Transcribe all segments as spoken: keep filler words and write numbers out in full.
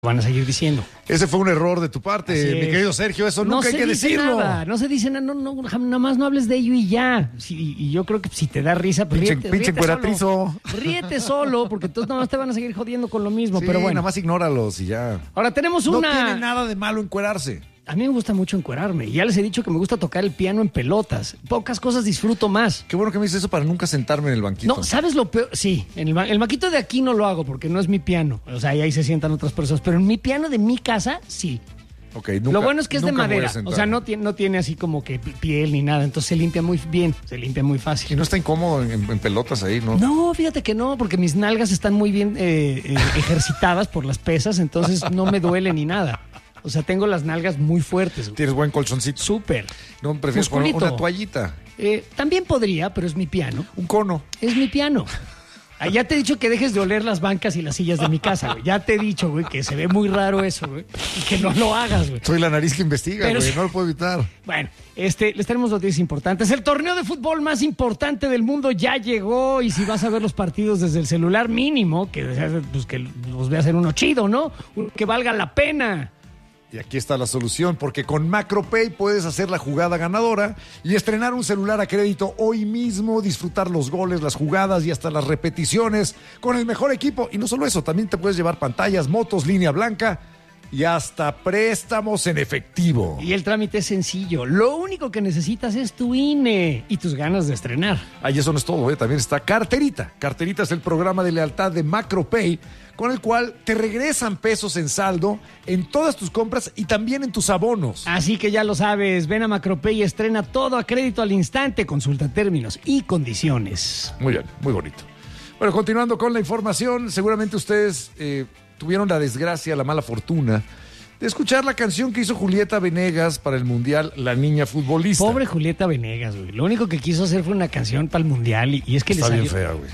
Van a seguir diciendo. Ese fue un error de tu parte, mi querido Sergio, eso no nunca hay que decirlo. Nada, no se dice nada, no, no, nada más no hables de ello y ya. Sí, y yo creo que si te da risa, pues pinche, ríete, pinche ríete solo. Ríete solo, porque entonces nada más te van a seguir jodiendo con lo mismo, sí, pero bueno. nada más ignóralos y ya. Ahora tenemos una... No tiene nada de malo encuerarse. A mí me gusta mucho encuerarme. Y ya les he dicho que me gusta tocar el piano en pelotas. Pocas cosas disfruto más. Qué bueno que me dices eso para nunca sentarme en el banquito. No, ¿sabes lo peor? Sí, en el, el banquito de aquí no lo hago porque no es mi piano. O sea, ahí se sientan otras personas. Pero en mi piano de mi casa, sí. Okay, nunca, lo bueno es que es de madera. O sea, no tiene, no tiene así como que piel ni nada. Entonces se limpia muy bien. Se limpia muy fácil. ¿Y no está incómodo en, en pelotas ahí, no? No, fíjate que no, porque mis nalgas están muy bien eh, eh, ejercitadas por las pesas. Entonces no me duele ni nada. O sea, tengo las nalgas muy fuertes. ¿Tienes buen colchoncito? Súper. ¿No prefieres poner una toallita? Eh, también podría, pero es mi piano. Un cono. Es mi piano. Ah, ya te he dicho que dejes de oler las bancas y las sillas de mi casa, güey. Ya te he dicho, güey, que se ve muy raro eso, güey. Y que no lo hagas, güey. Soy la nariz que investiga, pero, güey. No lo puedo evitar. Bueno, este, les tenemos noticias importantes. El torneo de fútbol más importante del mundo ya llegó. Y si vas a ver los partidos desde el celular mínimo, que, pues, que los veas en uno chido, ¿no? Que valga la pena. Y aquí está la solución, porque con MacroPay puedes hacer la jugada ganadora y estrenar un celular a crédito hoy mismo, disfrutar los goles, las jugadas y hasta las repeticiones con el mejor equipo. Y no solo eso, también te puedes llevar pantallas, motos, línea blanca y hasta préstamos en efectivo. Y el trámite es sencillo. Lo único que necesitas es tu I N E y tus ganas de estrenar. Ahí eso no es todo, ¿eh? También está Carterita. Carterita es el programa de lealtad de MacroPay, con el cual te regresan pesos en saldo en todas tus compras y también en tus abonos. Así que ya lo sabes, ven a MacroPay y estrena todo a crédito al instante. Consulta términos y condiciones. Muy bien, muy bonito. Bueno, continuando con la información, seguramente ustedes eh, tuvieron la desgracia, la mala fortuna de escuchar la canción que hizo Julieta Venegas para el Mundial, La Niña Futbolista. Pobre Julieta Venegas, güey. Lo único que quiso hacer fue una canción para el Mundial y, y es que Está le salió... bien fea, güey.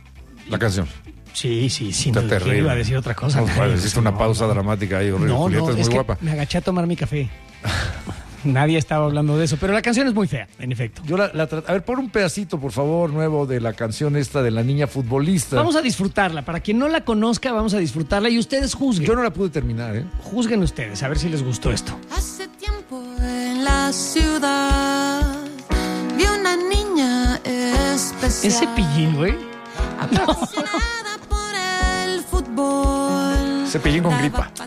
La canción. Sí, sí, sí. Está No, terrible. iba a decir otra cosa. No, vale, hiciste una pausa no, dramática ahí, horrible. No, Julieta no, es muy es que guapa. me agaché a tomar mi café. Nadie estaba hablando de eso, pero la canción es muy fea, en efecto. Yo la, la tra- a ver, pon un pedacito, por favor, nuevo de la canción esta de La Niña Futbolista. Vamos a disfrutarla. Para quien no la conozca, vamos a disfrutarla y ustedes juzguen. Yo no la pude terminar, ¿eh? Juzguen ustedes, a ver si les gustó esto. Hace tiempo en la ciudad vi una niña especial. Ese pillín, güey. Apasionada por el fútbol. Cepillín con gripa. Daba